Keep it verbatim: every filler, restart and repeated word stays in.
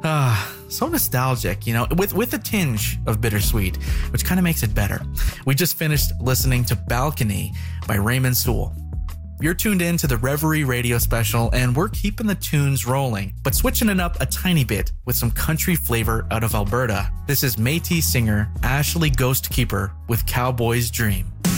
Ah, so nostalgic, you know, with, with a tinge of bittersweet, which kind of makes it better. We just finished listening to Balcony by Raymond Sewell. You're tuned in to the Reverie Radio Special, and we're keeping the tunes rolling, but switching it up a tiny bit with some country flavor out of Alberta. This is Métis singer Ashley Ghostkeeper with Cowboy's Dream.